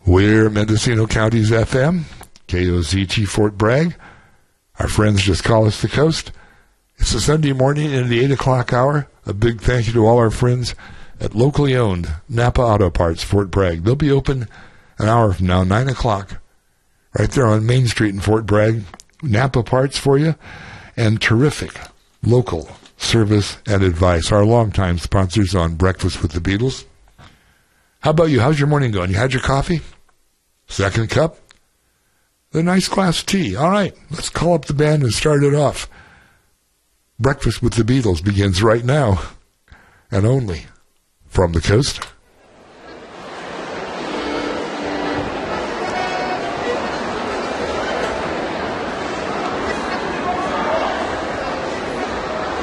We're Mendocino County's FM, KOZT Fort Bragg. Our friends just call us the coast. It's a Sunday morning in the 8 o'clock hour. A big thank you to all our friends at locally owned Napa Auto Parts, Fort Bragg. They'll be open an hour from now, 9 o'clock, right there on Main Street in Fort Bragg. Napa parts for you, and terrific local service and advice. Our longtime sponsors on Breakfast with the Beatles. How about you? How's your morning going? You had your coffee? Second cup? A nice glass of tea. All right, let's call up the band and start it off. Breakfast with the Beatles begins right now, and only from the coast.